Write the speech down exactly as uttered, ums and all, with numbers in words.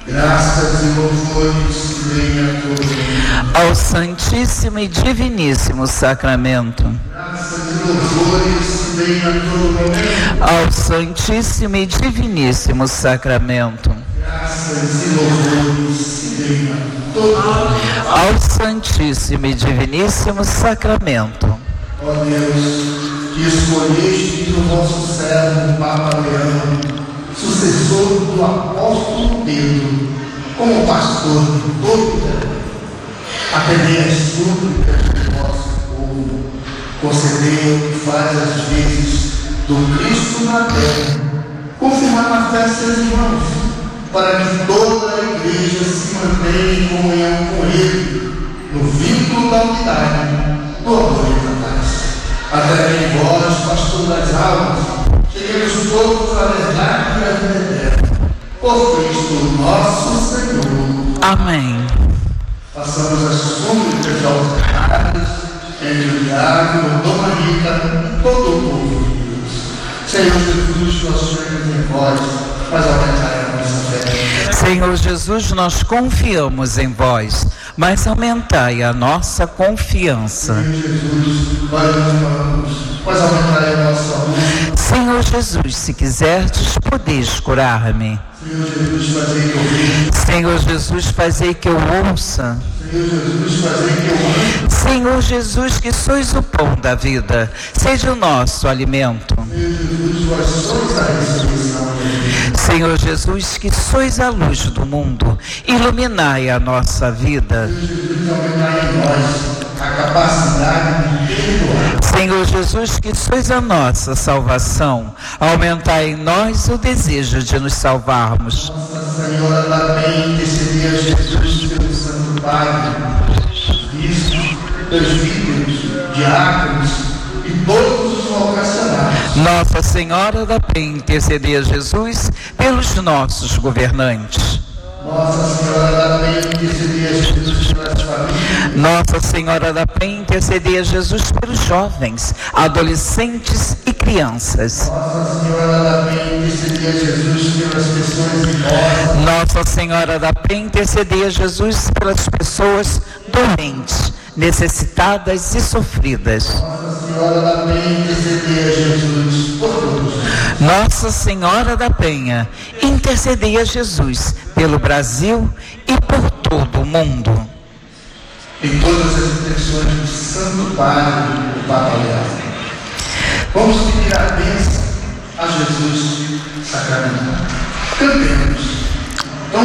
Graças e louvores venha a todos. Ao Santíssimo e Diviníssimo Sacramento. Graças e louvores venha a todo momento. Ao Santíssimo e Diviníssimo Sacramento. Graças e louvores venha a todo momento. Ao Santíssimo e Diviníssimo Sacramento. Ó Deus, que escolheste do vosso servo Papa Leão, sucessor do apóstolo Pedro, como pastor de todo o tempo, atendei as súplicas do vosso povo, concedei o que faz às vezes do Cristo na terra, confirmar na fé seus irmãos, para que toda a igreja se mantenha em comunhão com ele, no vínculo da unidade, do amor e da paz. Até que em vós, pastor das almas, cheguemos todos à verdade e à vida eterna. Por Cristo nosso Senhor. Amém. Façamos as súplicas aos pecados, entre o diabo, o Dom Rita e todo o povo de Deus. Senhor Jesus, nós chegamos em vós, mas aumentai a nossa fé. Senhor Jesus, nós confiamos em vós, mas aumentai a nossa confiança. Senhor Jesus, nós nos amamos, mas aumentai a nossa luz. Senhor Jesus, se quiserdes, podeis curar-me. Senhor Jesus, fazei que eu veja. Senhor Jesus, fazei que eu ouça. Senhor Jesus, fazei que eu ame. Senhor Jesus, que sois o pão da vida, seja o nosso alimento. Senhor Jesus, vós sois a ressurreição. Senhor Jesus, que sois a luz do mundo, iluminai a nossa vida. Senhor Jesus, aumentai em nós a capacidade de perdoar. Senhor Jesus, que sois a nossa salvação, aumentai em nós o desejo de nos salvarmos. Nossa Senhora da Penha, intercedei a Jesus pelo Santo Padre, bispos, presbíteros, diáconos e todos os vocacionados. Nossa Senhora da Penha, intercedei a Jesus pelos nossos governantes. Nossa Senhora da Penha, intercedei a Jesus pelas famílias. Nossa Senhora da Penha, intercedei a Jesus pelos jovens, adolescentes e crianças. Nossa Senhora da Penha, intercedei a Jesus pelas pessoas idosas. Nossa Senhora da Penha, intercedei a Jesus pelas pessoas doentes, necessitadas e sofridas. Nossa Senhora da Penha, intercedei a Jesus por todos. Nossa Senhora da Penha, intercedei a Jesus pelo Brasil e por todo o mundo. Em todas as intenções do Santo Padre, o Papa Leão, vamos pedir a bênção a Jesus sacramentado. Cantemos.